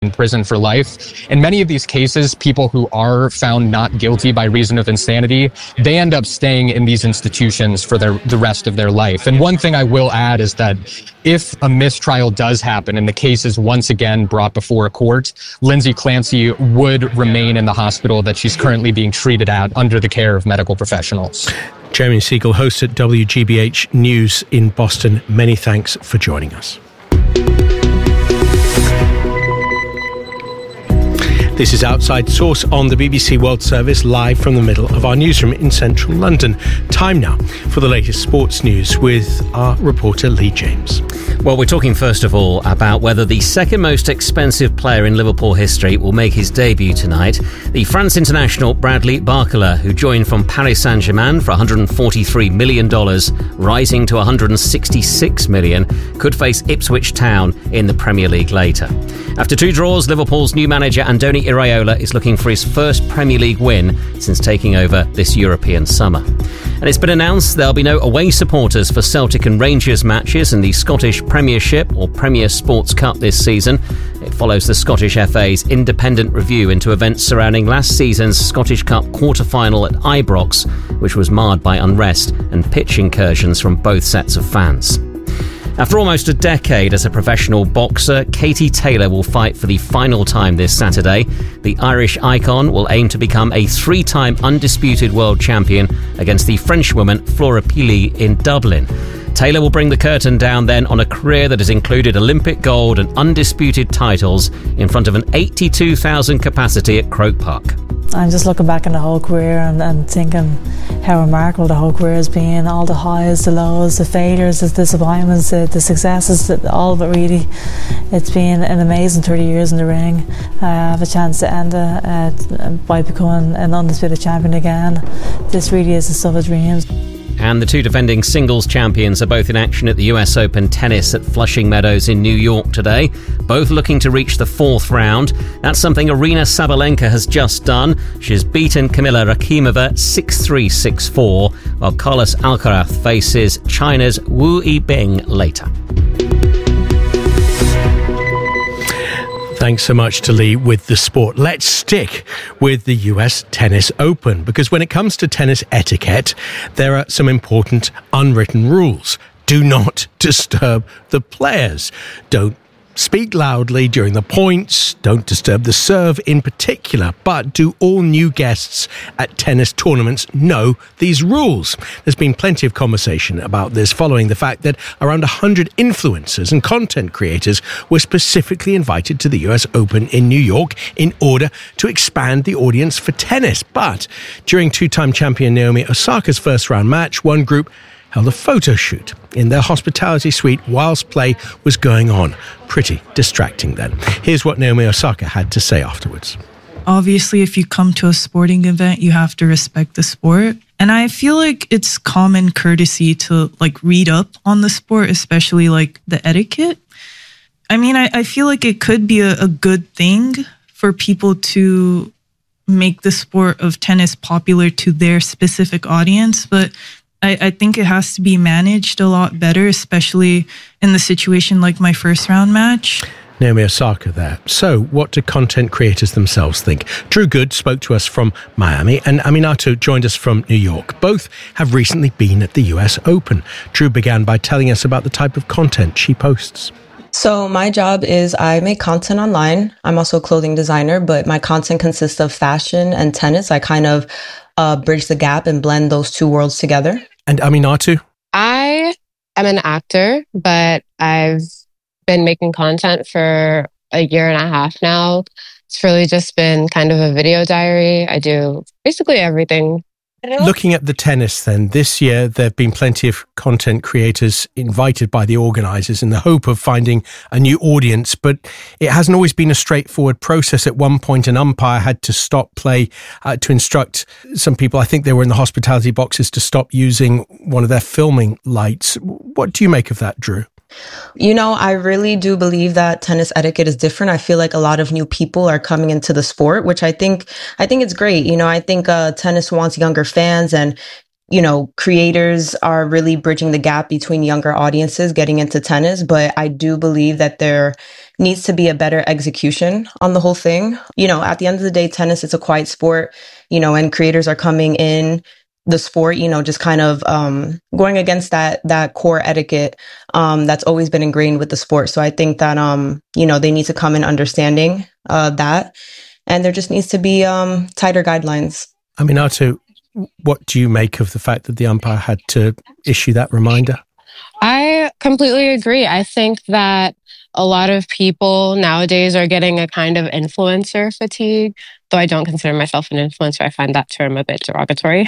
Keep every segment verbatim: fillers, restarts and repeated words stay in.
in prison for life. In many of these cases, people who are found not guilty by reason of insanity, they end up staying in these institutions for their, the rest of their life. And one thing I will add is that if a mistrial does happen and the case is once again brought before a court, Lindsay Clancy would remain in the hospital that she's currently being treated at under the care of medical professionals. Jeremy Siegel, host at W G B H News in Boston. Many thanks for joining us. This is Outside Source on the B B C World Service, live from the middle of our newsroom in central London. Time now for the latest sports news with our reporter Lee James. Well, we're talking first of all about whether the second most expensive player in Liverpool history will make his debut tonight. The France international Bradley Barcola, who joined from Paris Saint-Germain for one hundred forty-three million dollars, rising to one hundred sixty-six million dollars, could face Ipswich Town in the Premier League later. After two draws, Liverpool's new manager Andoni Iraola is looking for his first Premier League win since taking over this European summer. And it's been announced there'll be no away supporters for Celtic and Rangers matches in the Scottish Premiership or Premier Sports Cup this season. It follows the Scottish F A's independent review into events surrounding last season's Scottish Cup quarter-final at Ibrox, which was marred by unrest and pitch incursions from both sets of fans. After almost a decade as a professional boxer, Katie Taylor will fight for the final time this Saturday. The Irish icon will aim to become a three-time undisputed world champion against the Frenchwoman Flora Pili in Dublin. Taylor will bring the curtain down then on a career that has included Olympic gold and undisputed titles in front of an eighty-two thousand capacity at Croke Park. I'm just looking back on the whole career and, and thinking how remarkable the whole career has been. All the highs, the lows, the failures, the disappointments, the, the successes, the, all of it really. It's been an amazing thirty years in the ring. I have a chance to end it uh, by becoming an undisputed champion again. This really is the stuff of dreams. And the two defending singles champions are both in action at the U S Open tennis at Flushing Meadows in New York today, both looking to reach the fourth round. That's something Aryna Sabalenka has just done. She's beaten Kamila Rakimova six three, six four, while Carlos Alcaraz faces China's Wu Yibing later. Thanks so much to Lee with the sport. Let's stick with the U S Tennis Open, because when it comes to tennis etiquette, there are some important unwritten rules. Do not disturb the players. Don't speak loudly during the points. Don't disturb the serve in particular. But do all new guests at tennis tournaments know these rules? There's been plenty of conversation about this following the fact that around one hundred influencers and content creators were specifically invited to the U S Open in New York in order to expand the audience for tennis. But during two-time champion Naomi Osaka's first round match, one group held a photo shoot in their hospitality suite whilst play was going on. Pretty distracting then. Here's what Naomi Osaka had to say afterwards. Obviously, if you come to a sporting event, you have to respect the sport. And I feel like it's common courtesy to like read up on the sport, especially like the etiquette. I mean, I, I feel like it could be a, a good thing for people to make the sport of tennis popular to their specific audience, but I, I think it has to be managed a lot better, especially in the situation like my first round match. Naomi Osaka there. So what do content creators themselves think? Drew Good spoke to us from Miami and Aminatou joined us from New York. Both have recently been at the U S Open. Drew began by telling us about the type of content she posts. So my job is I make content online. I'm also a clothing designer, but my content consists of fashion and tennis. I kind of uh, bridge the gap and blend those two worlds together. And Aminatou? I am an actor, but I've been making content for a year and a half now. It's really just been kind of a video diary. I do basically everything. Looking at the tennis then, this year there have been plenty of content creators invited by the organisers in the hope of finding a new audience, but it hasn't always been a straightforward process. At one point, an umpire had to stop play uh, to instruct some people, I think they were in the hospitality boxes, to stop using one of their filming lights. What do you make of that, Drew? You know, I really do believe that tennis etiquette is different. I feel like a lot of new people are coming into the sport, which I think, I think it's great. You know, I think uh, tennis wants younger fans, and you know, creators are really bridging the gap between younger audiences getting into tennis. But I do believe that there needs to be a better execution on the whole thing. You know, at the end of the day, tennis is a quiet sport, you know, and creators are coming in the sport, you know, just kind of um, going against that that core etiquette um, that's always been ingrained with the sport. So I think that, um, you know, they need to come in understanding uh, that. And there just needs to be um, tighter guidelines. Aminatou, what do you make of the fact that the umpire had to issue that reminder? I completely agree. I think that a lot of people nowadays are getting a kind of influencer fatigue, though I don't consider myself an influencer. I find that term a bit derogatory.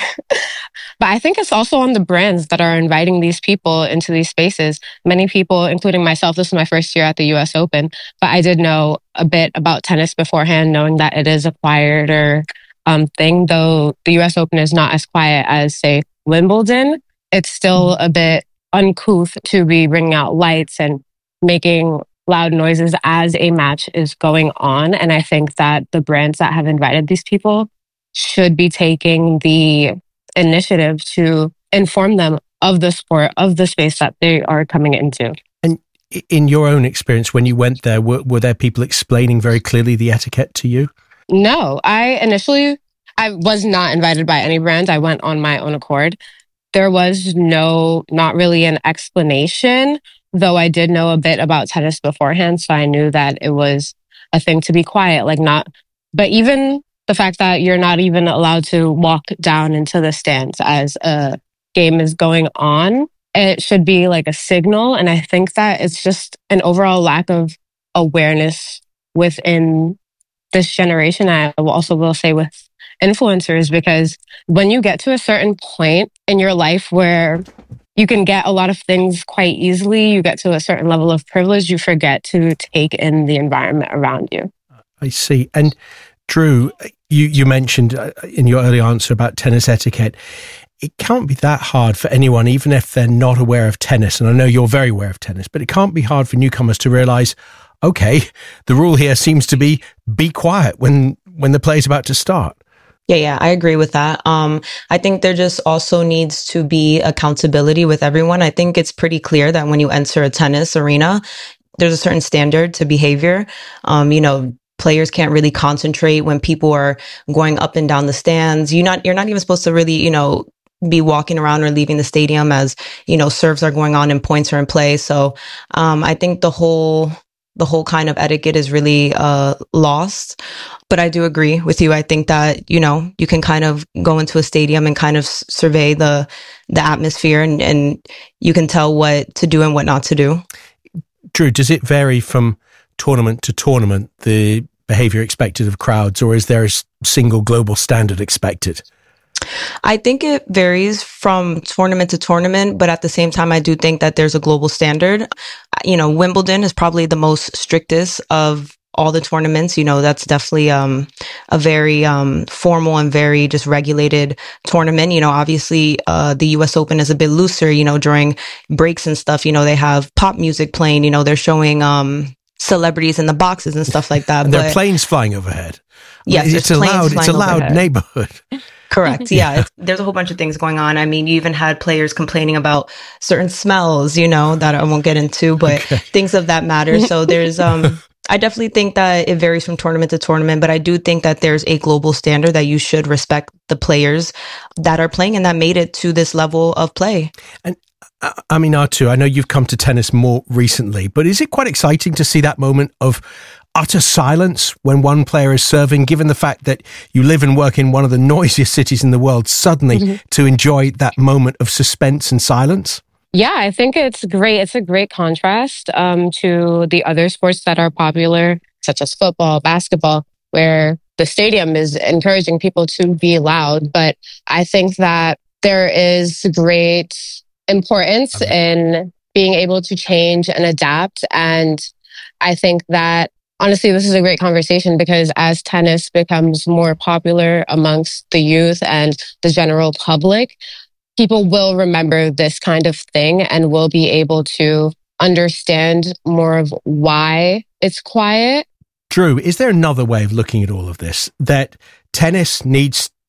But I think it's also on the brands that are inviting these people into these spaces. Many people, including myself, this is my first year at the U S Open, but I did know a bit about tennis beforehand, knowing that it is a quieter um, thing, though the U S Open is not as quiet as, say, Wimbledon. It's still a bit uncouth to be bringing out lights and making loud noises as a match is going on. And I think that the brands that have invited these people should be taking the initiative to inform them of the sport, of the space that they are coming into. And in your own experience, when you went there, were, were there people explaining very clearly the etiquette to you? No, I initially, I was not invited by any brand. I went on my own accord. There was no, not really an explanation, though I did know a bit about tennis beforehand. So I knew that it was a thing to be quiet, like not, but even the fact that you're not even allowed to walk down into the stands as a game is going on, it should be like a signal. And I think that it's just an overall lack of awareness within this generation. I also will say with influencers, because when you get to a certain point in your life where you can get a lot of things quite easily, you get to a certain level of privilege, you forget to take in the environment around you. I see. And Drew, you, you mentioned in your early answer about tennis etiquette. It can't be that hard for anyone, even if they're not aware of tennis. And I know you're very aware of tennis, but it can't be hard for newcomers to realize, okay, the rule here seems to be be quiet when, when the play's about to start. Yeah, yeah, I agree with that. Um, I think there just also needs to be accountability with everyone. I think it's pretty clear that when you enter a tennis arena, there's a certain standard to behavior. Um, you know, players can't really concentrate when people are going up and down the stands. You're not, you're not even supposed to really, you know, be walking around or leaving the stadium as, you know, serves are going on and points are in play. So, um, I think the whole, the whole kind of etiquette is really, uh, lost. But I do agree with you. I think that, you know, you can kind of go into a stadium and kind of survey the, the atmosphere and, and you can tell what to do and what not to do. Drew, does it vary from tournament to tournament, the behavior expected of crowds, or is there a single global standard expected? I think it varies from tournament to tournament, but at the same time, I do think that there's a global standard. You know, Wimbledon is probably the most strictest of all the tournaments. You know, that's definitely um, a very um, formal and very just regulated tournament. You know, obviously, uh, the U S Open is a bit looser, you know, during breaks and stuff. You know, they have pop music playing, you know, they're showing um, celebrities in the boxes and stuff like that. And but, there are planes flying overhead. Yes, it's a loud, it's a loud overhead. Neighborhood. Correct. Yeah. It's, there's a whole bunch of things going on. I mean, you even had players complaining about certain smells, you know, that I won't get into, but okay. things of that matter. So there's, um, I definitely think that it varies from tournament to tournament, but I do think that there's a global standard that you should respect the players that are playing and that made it to this level of play. And uh, Aminatou, I know you've come to tennis more recently, but is it quite exciting to see that moment of utter silence when one player is serving, given the fact that you live and work in one of the noisiest cities in the world, suddenly mm-hmm. to enjoy that moment of suspense and silence? Yeah, I think it's great. It's a great contrast um, to the other sports that are popular, such as football, basketball, where the stadium is encouraging people to be loud. But I think that there is great importance okay. in being able to change and adapt. And I think that honestly, this is a great conversation because as tennis becomes more popular amongst the youth and the general public, people will remember this kind of thing and will be able to understand more of why it's quiet. Drew, is there another way of looking at all of this? That tennis needs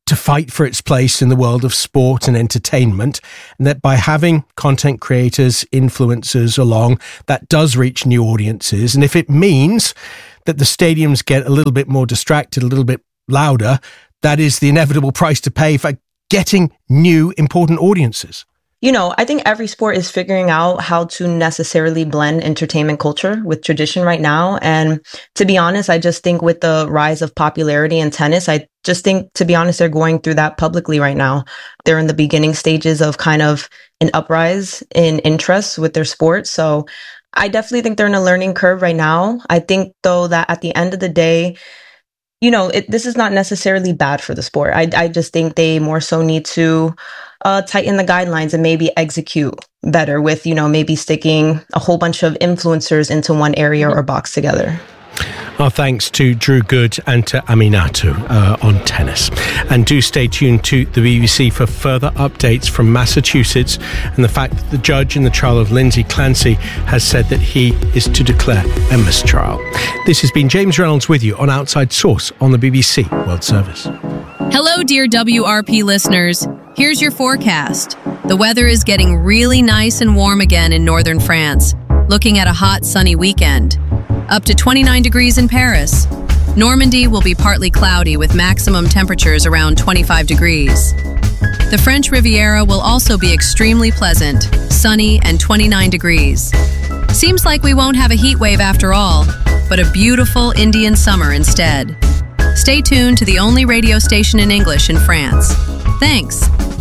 to fight for its place in the world of sport and entertainment, and that by having content creators, influencers along, that does reach new audiences. And if it means that the stadiums get a little bit more distracted, a little bit louder, that is the inevitable price to pay for getting new important audiences. You know, I think every sport is figuring out how to necessarily blend entertainment culture with tradition right now. And to be honest, I just think with the rise of popularity in tennis, I just think, to be honest, they're going through that publicly right now. They're in the beginning stages of kind of an uprise in interest with their sport. So I definitely think they're in a learning curve right now. I think, though, that at the end of the day, you know, it, this is not necessarily bad for the sport. I, I just think they more so need to uh, tighten the guidelines and maybe execute better with, you know, maybe sticking a whole bunch of influencers into one area or box together. Our thanks to Drew Good and to Aminatou uh, on tennis. And do stay tuned to the B B C for further updates from Massachusetts and the fact that the judge in the trial of Lindsay Clancy has said that he is to declare a mistrial. This has been James Reynolds with you on Outside Source on the B B C World Service. Hello, dear W R P listeners. Here's your forecast. The weather is getting really nice and warm again in northern France, looking at a hot, sunny weekend. Up to twenty-nine degrees in Paris. Normandy will be partly cloudy with maximum temperatures around twenty-five degrees. The French Riviera will also be extremely pleasant, sunny and twenty-nine degrees. Seems like we won't have a heat wave after all, but a beautiful Indian summer instead. Stay tuned to the only radio station in English in France. Thanks.